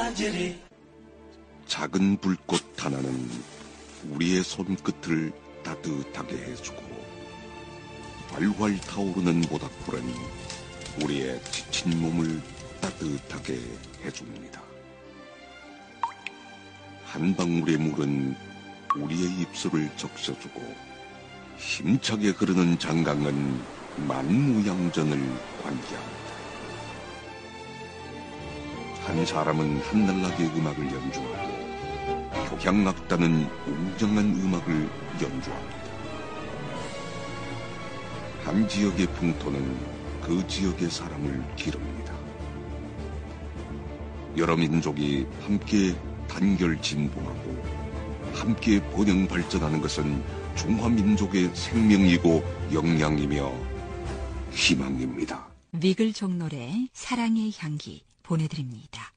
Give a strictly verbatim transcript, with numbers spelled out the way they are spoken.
작은 불꽃 하나는 우리의 손끝을 따뜻하게 해주고, 활활 타오르는 모닥불은 우리의 지친 몸을 따뜻하게 해줍니다. 한 방울의 물은 우리의 입술을 적셔주고, 힘차게 흐르는 장강은 만무양전을 관계합니다. 한 사람은 한날나게 음악을 연주하고, 효향악단은 웅장한 음악을 연주합니다. 한 지역의 풍토는 그 지역의 사람을 기릅니다. 여러 민족이 함께 단결 진보하고 함께 번영 발전하는 것은 중화민족의 생명이고 역량이며 희망입니다. 위글 종노래 사랑의 향기 보내드립니다.